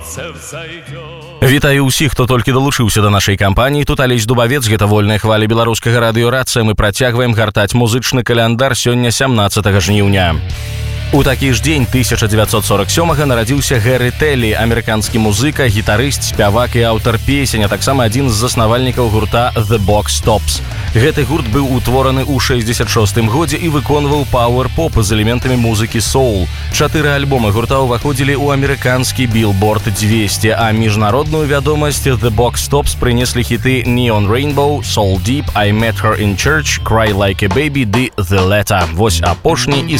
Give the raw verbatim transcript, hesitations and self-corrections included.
Вітаю ўсіх, хто толькі далучыўся да нашай кампаніі. Тут Алесь Дубавец, гэта вольная хваля беларускага радыёрацыя. Мы працягваем гартаць музычны каляндар сёння сямнаццатага жніўня. У такі ж дзень тысяча дзевяцьсот сорок сёмага нарадзіўся Гэри Теллі, амерыканскі музыка, гітарыст, спявак і аўтар песень, а таксама адзін з заснавальнікаў гурта The Box Tops. Гэты гурт быў утвораны ў шэсцьдзесят шостым годзе і выконваў пауэр-поп з элементамі музыкі соул. Чатыры альбомы гурта ўваходзілі ў амерыканскі Billboard двести, а міжнародную вядомасць The Box Tops прынеслі хіты Neon Rainbow, Soul Deep, I Met Her in Church, Cry Like a Baby ды The Letter. Вось апошні і